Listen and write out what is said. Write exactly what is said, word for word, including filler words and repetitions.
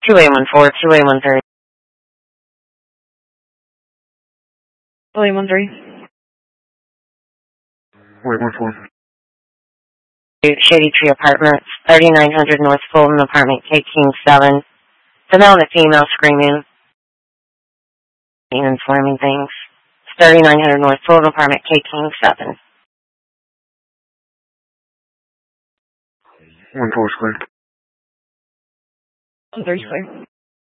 two eight one four, two eight one three. two eight one three. Wait, one four. Shady Tree Apartments, thirty-nine hundred North Fulton, apartment K King seven. The male and the female screaming and slamming things. thirty-nine hundred North Fulton, apartment K King seven. One four square. One three square.